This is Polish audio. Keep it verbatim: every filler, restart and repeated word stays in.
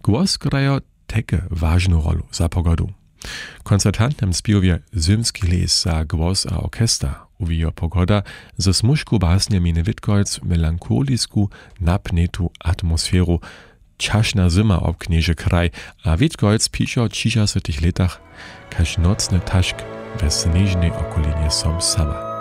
Głos grają takie ważną rolę za pogodu. Koncertantnym spiewie Zymski les za głos a orkestra uwija pogoda ze smuszku basnie mine Witkojc melancholisku napnetu atmosferu. Čašna zima obknieže kraj, a Witkojc pisze o trzydziestych latach, kaž nocny tašk ve snežnej okolinie som sama.